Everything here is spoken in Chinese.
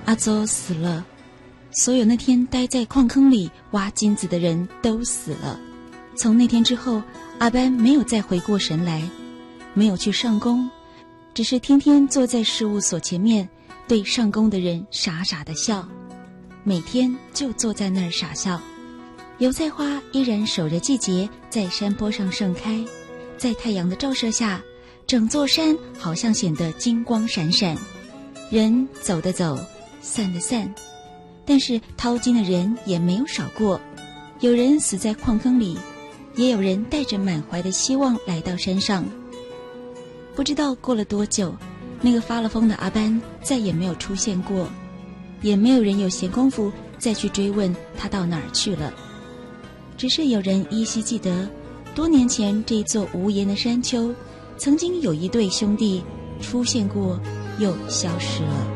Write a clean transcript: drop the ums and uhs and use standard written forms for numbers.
阿邹死了，所有那天待在矿坑里挖金子的人都死了。从那天之后，阿班没有再回过神来，没有去上工，只是天天坐在事务所前面，对上工的人傻傻的笑，每天就坐在那儿傻笑。油菜花依然守着季节，在山坡上盛开，在太阳的照射下，整座山好像显得金光闪闪。人走的走，散的散，但是淘金的人也没有少过，有人死在矿坑里，也有人带着满怀的希望来到山上。不知道过了多久，那个发了疯的阿班再也没有出现过，也没有人有闲工夫再去追问他到哪儿去了。只是有人依稀记得，多年前这座无言的山丘，曾经有一对兄弟出现过，又消失了。